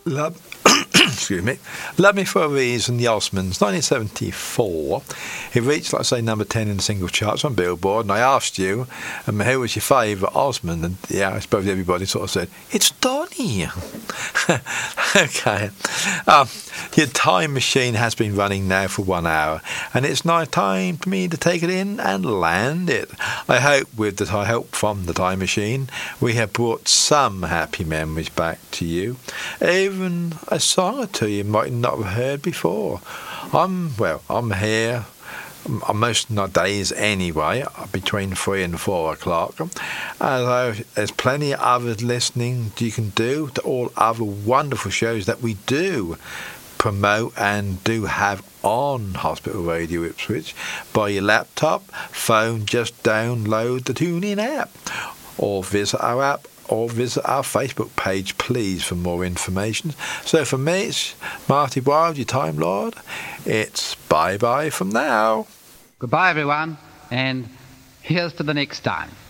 Love, excuse me, Love Me For A Reason, the Osmonds, 1974. It reached, like I say, number 10 in the single charts on Billboard, and I asked you, who was your favourite Osmond? And yeah, I suppose everybody sort of said, it's Donny. Okay. Your time machine has been running now for 1 hour, and it's now time for me to take it in and land it. I hope with the help from the time machine, we have brought some happy memories back to you. Even a song or two you might not have heard before. I'm here most of my days anyway, between 3 and 4 o'clock. Although there's plenty of others listening you can do to all other wonderful shows that we do promote and do have on Hospital Radio Ipswich. By your laptop, phone, just download the TuneIn app, or visit our app, or visit our Facebook page, please, for more information. So for me, it's Marty Wilde, your Time Lord. It's bye-bye from now. Goodbye, everyone, and here's to the next time.